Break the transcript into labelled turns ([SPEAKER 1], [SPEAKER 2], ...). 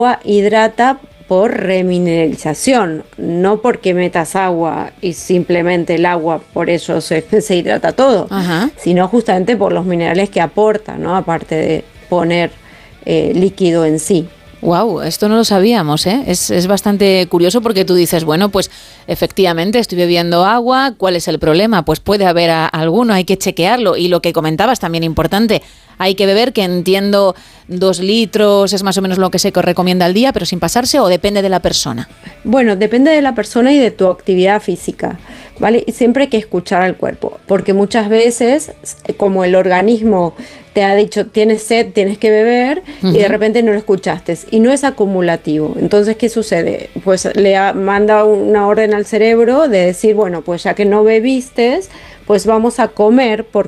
[SPEAKER 1] hidrata por remineralización, no porque metas agua y simplemente el agua por eso se hidrata todo,
[SPEAKER 2] Ajá.
[SPEAKER 1] sino justamente por los minerales que aporta, ¿no? Aparte de poner líquido en sí.
[SPEAKER 2] Wow, esto no lo sabíamos, ¿eh? Es bastante curioso porque tú dices, bueno, pues efectivamente estoy bebiendo agua, ¿cuál es el problema? Pues puede haber alguno, hay que chequearlo. Y lo que comentabas también importante, hay que beber, que entiendo 2 litros es más o menos lo que se recomienda al día, pero sin pasarse, o depende de la persona.
[SPEAKER 1] Bueno, depende de la persona y de tu actividad física, ¿vale? Y siempre hay que escuchar al cuerpo, porque muchas veces, como el organismo te ha dicho, tienes sed, tienes que beber, y de repente no lo escuchaste, y no es acumulativo. Entonces, ¿qué sucede? Pues manda una orden al cerebro de decir, bueno, pues ya que no bebiste, pues vamos a comer,